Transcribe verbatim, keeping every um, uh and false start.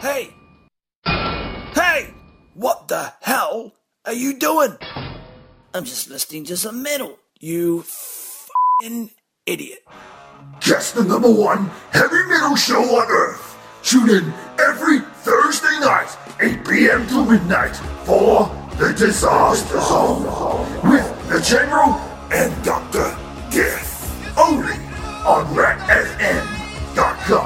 Hey! Hey! What the hell are you doing? I'm just listening to some metal, you f***ing idiot. Just the number one heavy metal show on Earth. Tune in every Thursday night, eight p.m. to midnight, for The Disaster Zone with the General